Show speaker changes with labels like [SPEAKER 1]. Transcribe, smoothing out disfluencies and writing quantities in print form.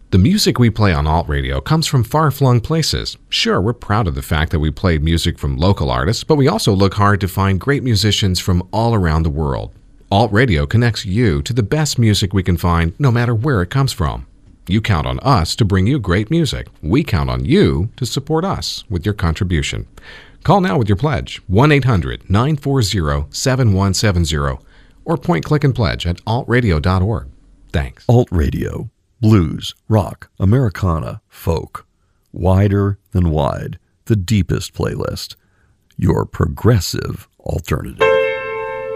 [SPEAKER 1] The music we play on Alt Radio comes from far-flung places. Sure, we're proud of the fact that we play music from local artists, but we also look hard to find great musicians from all around the world. Alt Radio connects you to the best music we can find, no matter where it comes from. You count on us to bring you great music. We count on you to support us with your contribution. Call now with your pledge, 1-800-940-7170, or point, click, and pledge at altradio.org. Thanks.
[SPEAKER 2] Alt Radio. Blues, rock, Americana, folk. Wider than wide. The deepest playlist. Your progressive alternative.